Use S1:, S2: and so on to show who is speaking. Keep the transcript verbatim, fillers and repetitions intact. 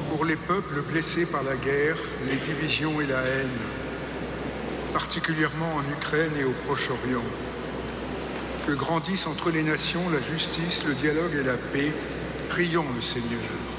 S1: Pour les peuples blessés par la guerre, les divisions et la haine, particulièrement en Ukraine et au Proche-Orient. Que grandissent entre les nations la justice, le dialogue et la paix. Prions le Seigneur.